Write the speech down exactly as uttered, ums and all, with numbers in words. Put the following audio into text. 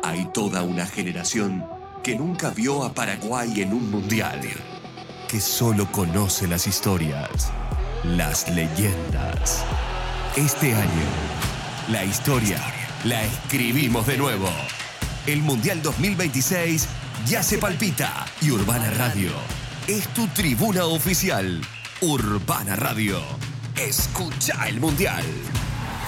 Hay toda una generación que nunca vio a Paraguay en un mundial, que solo conoce las historias, las leyendas. Este año, la historia la escribimos de nuevo. El Mundial dos mil veintiséis ya se palpita y Urbana Radio es tu tribuna oficial. Urbana Radio. Escucha el Mundial.